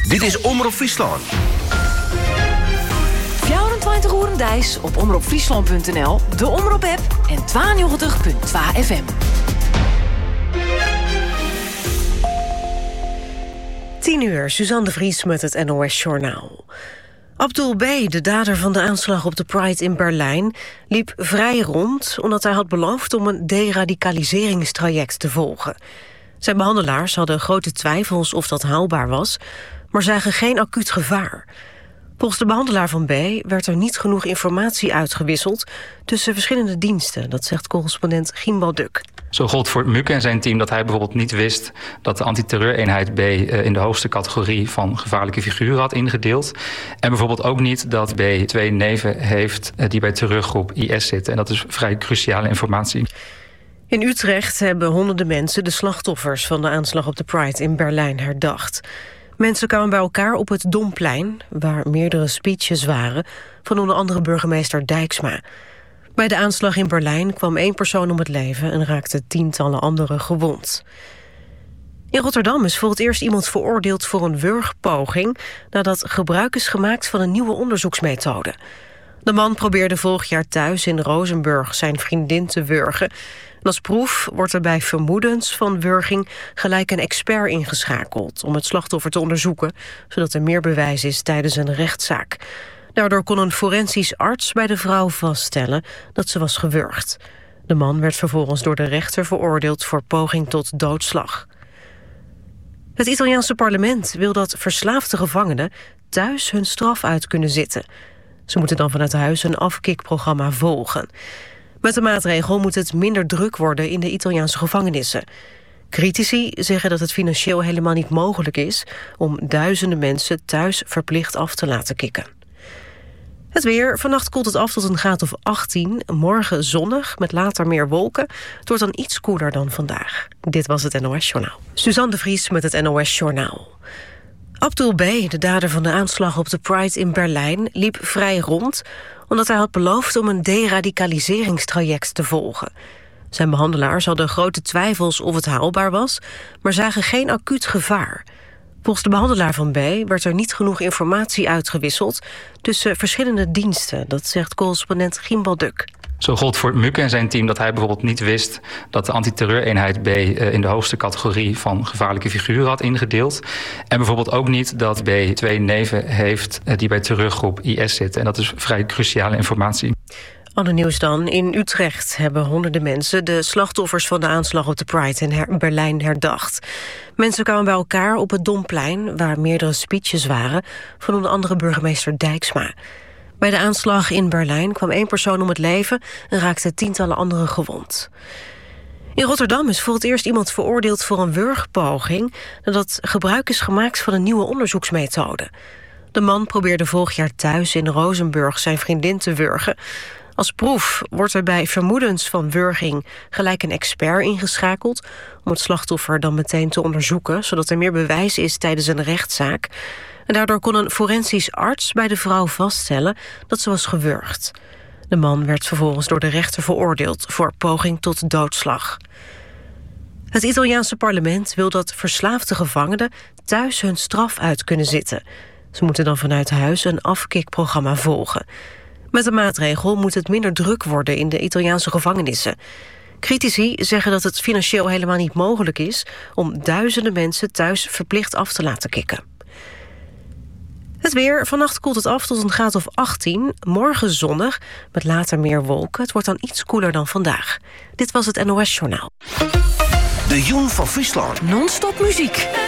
Dit is Omroep Friesland. 24 uur Dijs op omroepfriesland.nl, de Omroep-app en 92.2 FM. 10:00, Suzanne de Vries met het NOS-journaal. Abdul B., de dader van de aanslag op de Pride in Berlijn, liep vrij rond omdat hij had beloofd om een deradicaliseringstraject te volgen. Zijn behandelaars hadden grote twijfels of dat haalbaar was, maar zagen geen acuut gevaar. Volgens de behandelaar van B. werd er niet genoeg informatie uitgewisseld tussen verschillende diensten, dat zegt correspondent Gimbal Duk. Zo gold voor Muke en zijn team dat hij bijvoorbeeld niet wist dat de antiterreureenheid B in de hoogste categorie van gevaarlijke figuren had ingedeeld. En bijvoorbeeld ook niet dat B 2 neven heeft die bij terreurgroep IS zitten. En dat is vrij cruciale informatie. In Utrecht hebben honderden mensen de slachtoffers van de aanslag op de Pride in Berlijn herdacht. Mensen kwamen bij elkaar op het Domplein, waar meerdere speeches waren van onder andere burgemeester Dijksma. Bij de aanslag in Berlijn kwam 1 persoon om het leven en raakten tientallen anderen gewond. In Rotterdam is voor het eerst iemand veroordeeld voor een wurgpoging nadat gebruik is gemaakt van een nieuwe onderzoeksmethode. De man probeerde vorig jaar thuis in Rozenburg zijn vriendin te wurgen. En als proef wordt er bij vermoedens van wurging gelijk een expert ingeschakeld om het slachtoffer te onderzoeken, zodat er meer bewijs is tijdens een rechtszaak. Daardoor kon een forensisch arts bij de vrouw vaststellen dat ze was gewurgd. De man werd vervolgens door de rechter veroordeeld voor poging tot doodslag. Het Italiaanse parlement wil dat verslaafde gevangenen thuis hun straf uit kunnen zitten. Ze moeten dan vanuit huis een afkikprogramma volgen. Met de maatregel moet het minder druk worden in de Italiaanse gevangenissen. Critici zeggen dat het financieel helemaal niet mogelijk is om duizenden mensen thuis verplicht af te laten kikken. Het weer. Vannacht koelt het af tot een graad of 18. Morgen zonnig, met later meer wolken. Het wordt dan iets koeler dan vandaag. Dit was het NOS-journaal. Suzanne de Vries met het NOS-journaal. Abdul B., de dader van de aanslag op de Pride in Berlijn, liep vrij rond omdat hij had beloofd om een deradicaliseringstraject te volgen. Zijn behandelaars hadden grote twijfels of het haalbaar was, maar zagen geen acuut gevaar. Volgens de behandelaar van B. werd er niet genoeg informatie uitgewisseld tussen verschillende diensten, dat zegt correspondent Gimbal Duk. Zo gold voor Muke en zijn team dat hij bijvoorbeeld niet wist dat de antiterreureenheid B in de hoogste categorie van gevaarlijke figuren had ingedeeld. En bijvoorbeeld ook niet dat B 2 neven heeft die bij terreurgroep IS zitten. En dat is vrij cruciale informatie. Ander nieuws dan. In Utrecht hebben honderden mensen de slachtoffers van de aanslag op de Pride in Berlijn herdacht. Mensen kwamen bij elkaar op het Domplein, waar meerdere speeches waren van onder andere burgemeester Dijksma. Bij de aanslag in Berlijn kwam 1 persoon om het leven en raakten tientallen anderen gewond. In Rotterdam is voor het eerst iemand veroordeeld voor een wurgpoging nadat gebruik is gemaakt van een nieuwe onderzoeksmethode. De man probeerde vorig jaar thuis in Rozenburg zijn vriendin te wurgen. Als proef wordt er bij vermoedens van wurging gelijk een expert ingeschakeld om het slachtoffer dan meteen te onderzoeken, zodat er meer bewijs is tijdens een rechtszaak. En daardoor kon een forensisch arts bij de vrouw vaststellen dat ze was gewurgd. De man werd vervolgens door de rechter veroordeeld voor poging tot doodslag. Het Italiaanse parlement wil dat verslaafde gevangenen thuis hun straf uit kunnen zitten. Ze moeten dan vanuit huis een afkikprogramma volgen. Met de maatregel moet het minder druk worden in de Italiaanse gevangenissen. Critici zeggen dat het financieel helemaal niet mogelijk is om duizenden mensen thuis verplicht af te laten kikken. Het weer. Vannacht koelt het af tot een graad of 18. Morgen zonnig, met later meer wolken. Het wordt dan iets koeler dan vandaag. Dit was het NOS-journaal. De Jong van Friesland. Non-stop muziek.